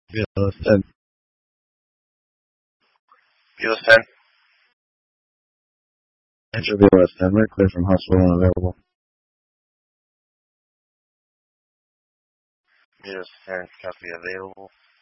BLS 10. BLS 10. Enter BLS 10. We're clear from hospital and available. BLS 10, copy available.